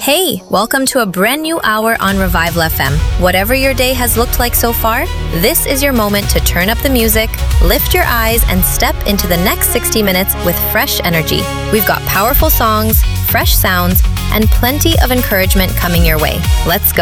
Hey, welcome to a brand new hour on Revival FM. Whatever your day has looked like so far, this is your moment to turn up the music, lift your eyes, and step into the next 60 minutes with fresh energy. We've got powerful songs, fresh sounds, and plenty of encouragement coming your way. Let's go.